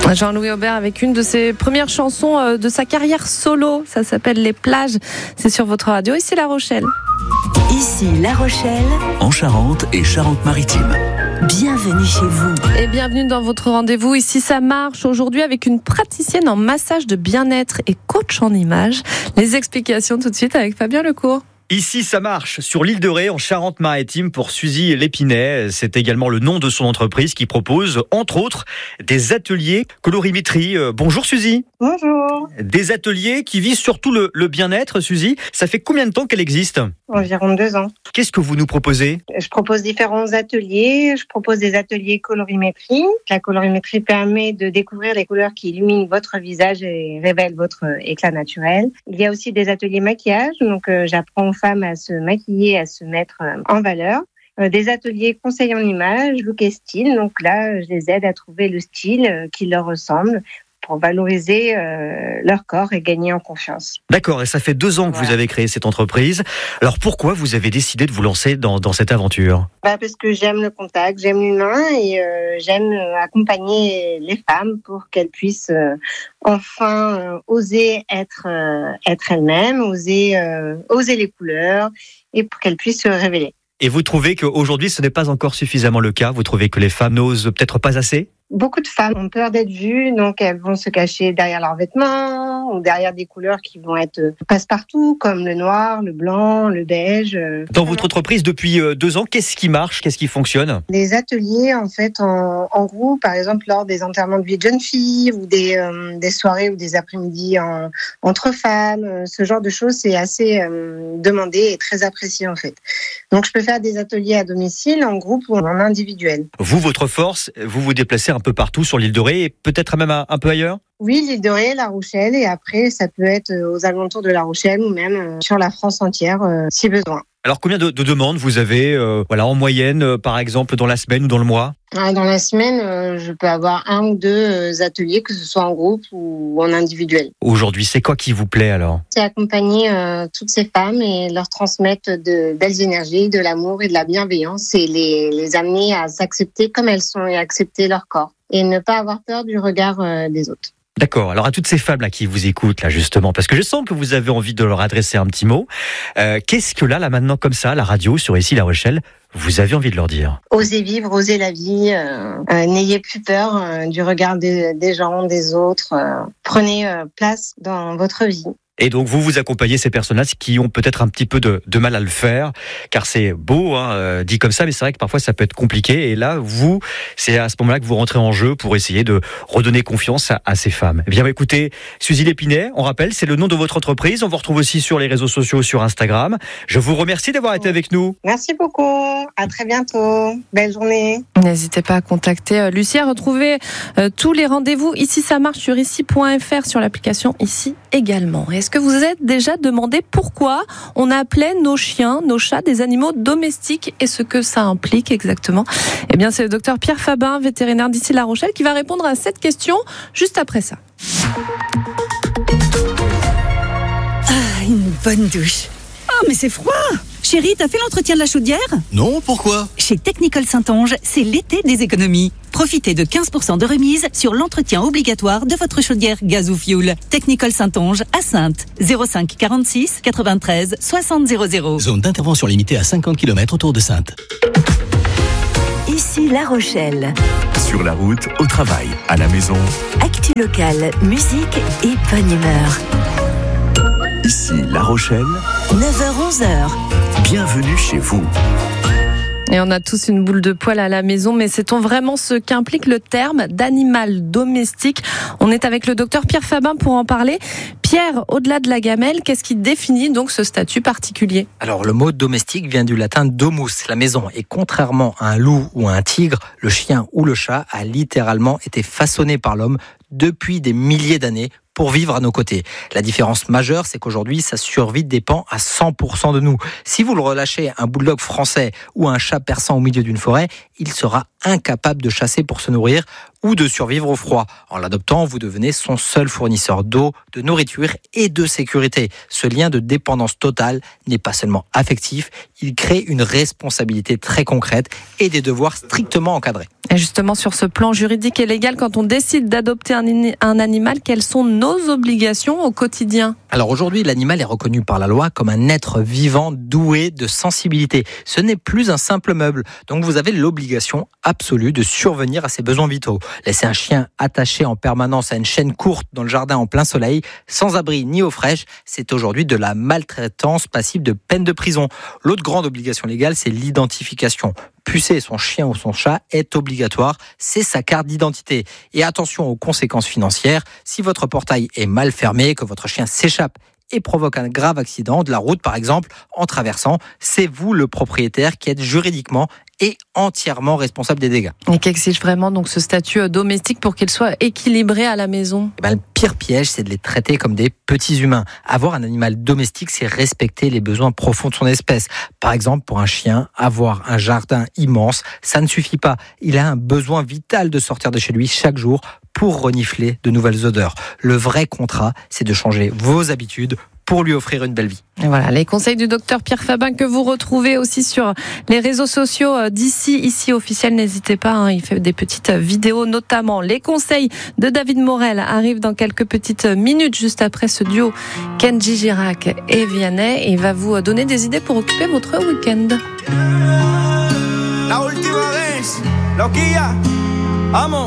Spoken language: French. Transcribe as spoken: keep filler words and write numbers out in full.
Jean-Louis Aubert avec une de ses premières chansons de sa carrière solo. Ça s'appelle Les Plages. C'est sur votre radio. Ici La Rochelle. Ici La Rochelle. En Charente et Charente-Maritime. Bienvenue chez vous. Et bienvenue dans votre rendez-vous. Ici ça marche aujourd'hui avec une praticienne en massage de bien-être et coach en images. Les explications tout de suite avec Fabien Lecourt. Ici, ça marche, sur l'île de Ré, en Charente-Maritime, pour Suzy Lépinet. C'est également le nom de son entreprise qui propose, entre autres, des ateliers colorimétrie. Bonjour Suzy. Bonjour. Des ateliers qui visent surtout le, le bien-être, Suzy. Ça fait combien de temps qu'elle existe ? Environ deux ans. Qu'est-ce que vous nous proposez ? Je propose différents ateliers. Je propose des ateliers colorimétrie. La colorimétrie permet de découvrir les couleurs qui illuminent votre visage et révèlent votre éclat naturel. Il y a aussi des ateliers maquillage. Donc, euh, j'apprends aux femmes à se maquiller, à se mettre en valeur. Euh, des ateliers conseils en images, look et style. Donc là, je les aide à trouver le style euh, qui leur ressemble, pour valoriser euh, leur corps et gagner en confiance. D'accord, et ça fait deux ans que voilà. Vous avez créé cette entreprise. Alors pourquoi vous avez décidé de vous lancer dans, dans cette aventure ? Bah parce que j'aime le contact, j'aime l'humain et euh, j'aime accompagner les femmes pour qu'elles puissent euh, enfin euh, oser être, euh, être elles-mêmes, oser, euh, oser les couleurs et pour qu'elles puissent se révéler. Et vous trouvez qu'aujourd'hui ce n'est pas encore suffisamment le cas ? Vous trouvez que les femmes n'osent peut-être pas assez ? Beaucoup de femmes ont peur d'être vues, donc elles vont se cacher derrière leurs vêtements ou derrière des couleurs qui vont être passe-partout, comme le noir, le blanc, le beige. Dans votre entreprise, depuis deux ans, qu'est-ce qui marche ? Qu'est-ce qui fonctionne ? Des ateliers, en fait, en, en groupe, par exemple, lors des enterrements de vie de jeunes filles ou des, euh, des soirées ou des après-midi en, entre femmes. Ce genre de choses, c'est assez euh, demandé et très apprécié, en fait. Donc, je peux faire des ateliers à domicile, en groupe ou en individuel. Vous, votre force, vous vous déplacez un peu partout sur l'île de Ré et peut-être même un, un peu ailleurs ? Oui, l'île de Ré, La Rochelle, et après, ça peut être aux alentours de La Rochelle ou même sur la France entière, euh, si besoin. Alors, combien de, de demandes vous avez, euh, voilà, en moyenne, euh, par exemple, dans la semaine ou dans le mois ? Dans la semaine, euh, je peux avoir un ou deux euh, ateliers, que ce soit en groupe ou en individuel. Aujourd'hui, c'est quoi qui vous plaît alors ? C'est accompagner euh, toutes ces femmes et leur transmettre de belles énergies, de l'amour et de la bienveillance et les, les amener à s'accepter comme elles sont et accepter leur corps et ne pas avoir peur du regard euh, des autres. D'accord. Alors à toutes ces femmes là qui vous écoutent là justement, parce que je sens que vous avez envie de leur adresser un petit mot. Euh, qu'est-ce que là, là maintenant comme ça, la radio sur Ici La Rochelle, vous avez envie de leur dire ? Osez vivre, osez la vie. Euh, euh, n'ayez plus peur euh, du regard des, des gens, des autres. Euh, prenez euh, place dans votre vie. Et donc, vous vous accompagnez ces personnages qui ont peut-être un petit peu de, de mal à le faire, car c'est beau, hein, euh, dit comme ça, mais c'est vrai que parfois ça peut être compliqué. Et là, vous, c'est à ce moment-là que vous rentrez en jeu pour essayer de redonner confiance à, à ces femmes. Eh bien, écoutez, Suzy Lépinet, on rappelle, c'est le nom de votre entreprise. On vous retrouve aussi sur les réseaux sociaux, sur Instagram. Je vous remercie d'avoir été avec nous. Merci beaucoup. À très bientôt. Belle journée. N'hésitez pas à contacter Lucie, à retrouver euh, tous les rendez-vous. Ici, ça marche sur ici point f r, sur l'application Ici également. Est-ce que vous vous êtes déjà demandé pourquoi on appelait nos chiens, nos chats, des animaux domestiques et ce que ça implique exactement ? Eh bien, c'est le docteur Pierre Fabin, vétérinaire d'ici La Rochelle, qui va répondre à cette question juste après ça. Ah, une bonne douche. Oh, mais c'est froid ! Chérie, t'as fait l'entretien de la chaudière ? Non, pourquoi ? Chez Technicol Saint-Onge, c'est l'été des économies. Profitez de quinze pour cent de remise sur l'entretien obligatoire de votre chaudière gaz ou fioul. Technicol Saint-Onge à Saintes. zéro cinq quarante-six quatre-vingt-treize soixante zéro zéro. Zone d'intervention limitée à cinquante kilomètres autour de Saintes. Ici La Rochelle. Sur la route, au travail, à la maison. Actu locale, musique et bonne humeur. Ici La Rochelle. neuf heures onze heures. Bienvenue chez vous. Et on a tous une boule de poil à la maison, mais sait-on vraiment ce qu'implique le terme d'animal domestique ? On est avec le docteur Pierre Fabin pour en parler. Pierre, au-delà de la gamelle, qu'est-ce qui définit donc ce statut particulier ? Alors, le mot domestique vient du latin domus, la maison. Et contrairement à un loup ou à un tigre, le chien ou le chat a littéralement été façonné par l'homme depuis des milliers d'années pour vivre à nos côtés. La différence majeure, c'est qu'aujourd'hui, sa survie dépend à cent pour cent de nous. Si vous le relâchez un bulldog français ou un chat persan au milieu d'une forêt, il sera incapable de chasser pour se nourrir ou de survivre au froid. En l'adoptant, vous devenez son seul fournisseur d'eau, de nourriture et de sécurité. Ce lien de dépendance totale n'est pas seulement affectif, il crée une responsabilité très concrète et des devoirs strictement encadrés. Et justement, sur ce plan juridique et légal, quand on décide d'adopter un, in- un animal, quelles sont nos obligations au quotidien ? Alors aujourd'hui, l'animal est reconnu par la loi comme un être vivant doué de sensibilité. Ce n'est plus un simple meuble, donc vous avez l'obligation absolue de survenir à ses besoins vitaux. Laisser un chien attaché en permanence à une chaîne courte dans le jardin en plein soleil, sans abri ni eau fraîche, c'est aujourd'hui de la maltraitance passible de peine de prison. L'autre grande obligation légale, c'est l'identification. Pucer son chien ou son chat est obligatoire, c'est sa carte d'identité. Et attention aux conséquences financières, si votre portail est mal fermé, que votre chien s'échappe et provoque un grave accident de la route par exemple, en traversant, c'est vous le propriétaire qui êtes juridiquement et entièrement responsable des dégâts. Et qu'exige vraiment donc ce statut domestique pour qu'il soit équilibré à la maison ? Eh ben, le pire piège, c'est de les traiter comme des petits humains. Avoir un animal domestique, c'est respecter les besoins profonds de son espèce. Par exemple, pour un chien, avoir un jardin immense, ça ne suffit pas. Il a un besoin vital de sortir de chez lui chaque jour pour renifler de nouvelles odeurs. Le vrai contrat, c'est de changer vos habitudes pour lui offrir une belle vie. Et voilà, les conseils du docteur Pierre Fabin que vous retrouvez aussi sur les réseaux sociaux d'ici, ici officiel. N'hésitez pas, hein, il fait des petites vidéos notamment. Les conseils de David Morel arrivent dans quelques petites minutes, juste après ce duo Kenji Girac et Vianney. Et il va vous donner des idées pour occuper votre week-end. La última vez, loquilla, amo.